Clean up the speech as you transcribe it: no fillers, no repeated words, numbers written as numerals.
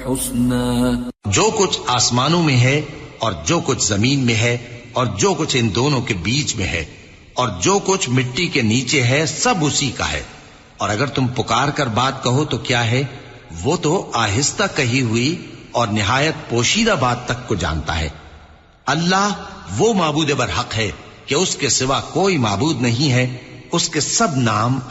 हुस्ना। जो कुछ आसमानों में है और जो कुछ जमीन में है और जो कुछ इन दोनों के बीच में है और जो कुछ मिट्टी के नीचे है, सब उसी का है। और अगर तुम पुकार कर बात कहो तो क्या है, वो तो आहिस्ता कही हुई और निहायत पोशीदा बात तक को जानता है। अल्लाह वो माबूद बर हक है कि उसके सिवा कोई माबूद नहीं है। उसके सब नाम